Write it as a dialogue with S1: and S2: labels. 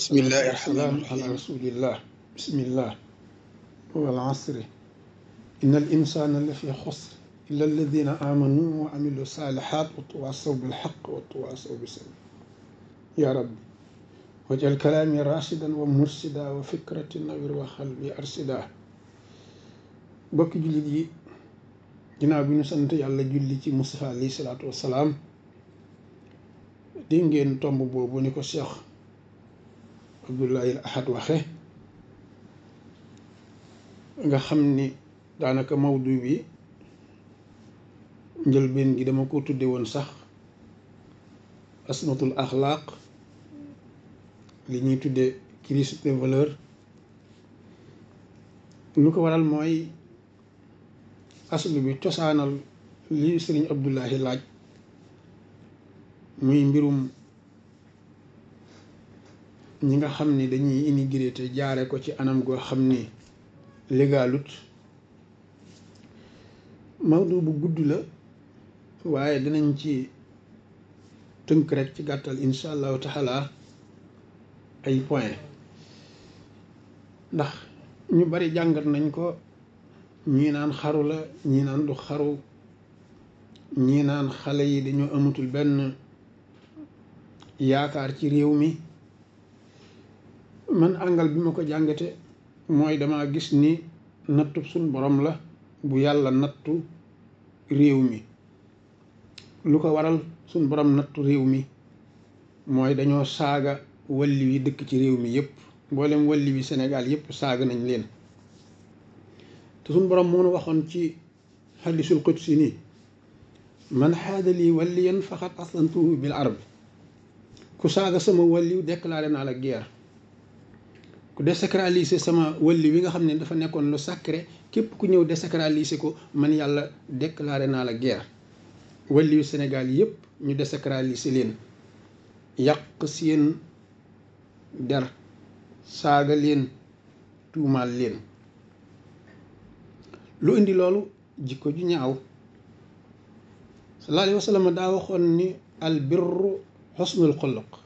S1: bismillahi rahmaani rahiim ala rasulillah bismillah wal asri inna al insana la fi xusr illa alladina amanu wa amilu salihat wa tawasaw bil haqq wa tawasaw bis sabr ya rabbi wajal kalaami rashidan wa mursida wa fikrati nawir wa xalbi arsida. bokki jullit yi ginnaaw bi ñu sant yàlla julli ci Mustafa alayhi salaatu wassalaam di ngeen tomb boobu ni ko Cheikh Abdoulaye Ahad waxe nga xam ni daanaka mawdu bi njëlbeen gi dama ko tudde woon sax asmatul axlaaq li ñuy tudde crise des valeurs. lu ko waral mooy aslu bi cosaanal li sëriñ Abdoulaye laaj muy mbirum ñi nga xam ni dañuy immigré te jaare ko ci anam goo xam ni légalut. mawdu bu gudd la waaye dinañ ci tënk rek ci gàttal insha allahu taala ay point ndax ñu bari jàngat nañ ko, ñii naan xaru la, ñii naan du xaru, ñii naan xale yi dañoo amatul benn yaakaar ci réew mi. man àngal bi ma ko jàngate mooy dama gis ni nattu suñ borom la bu yàlla nattu réew mi. lu ko waral suñ borom nattu réew mi mooy dañoo saaga walli wi dëkk ci réew mi yépp, mboolem walli wi Sénégal yépp saaga nañ leen. te suñ borom moo nu waxoon ci hadisul qudsi ni man xaada lii walliyan faqad aslantuhu bil arb. ku saaga sama walliw déclaré naa la guerre. ku désacraliser sama walli wi nga xam ne dafa nekkoon lu sacré, képp ku ñëw désacraliser ko man yàlla déclaré naa la guerre. walliwu Sénégal yépp ñu désacraliser leen, yàq seen der, saaga leen, tuumaal leen. lu indi loolu? jikko ju ñaaw. sallallahu alayhi wa sallam daa waxoon ni al birru xusnul xuluq.